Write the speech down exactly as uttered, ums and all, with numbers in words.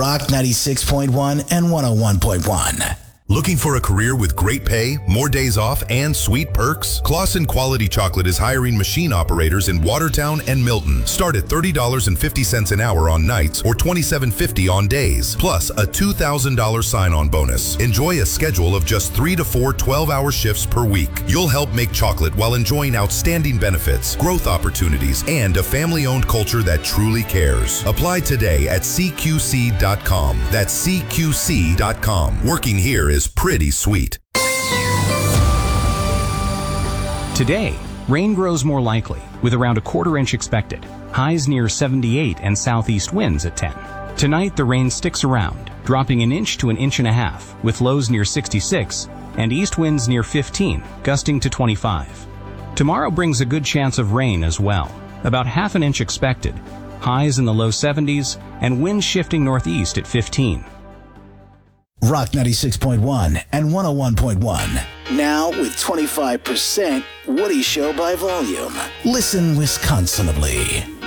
Rock ninety-six point one and one oh one point one. Looking for a career with great pay, more days off, and sweet perks? Claussen Quality Chocolate is hiring machine operators in Watertown and Milton. Start at thirty dollars and fifty cents an hour on nights or twenty-seven fifty on days, plus a two thousand dollars sign-on bonus. Enjoy a schedule of just three to four twelve-hour shifts per week. You'll help make chocolate while enjoying outstanding benefits, growth opportunities, and a family-owned culture that truly cares. Apply today at C Q C dot com. That's C Q C dot com. Working here is pretty sweet. Today, rain grows more likely, with around a quarter inch expected. Highs near seventy-eight and southeast winds at ten. Tonight, the rain sticks around, dropping an inch to an inch and a half, with lows near sixty-six and east winds near fifteen, gusting to twenty-five. Tomorrow brings a good chance of rain as well, about half an inch expected. Highs in the low seventies and winds shifting northeast at fifteen. Rock ninety-six point one and one oh one point one. Now with twenty-five percent Woody Show by volume. Listen Wisconsinably.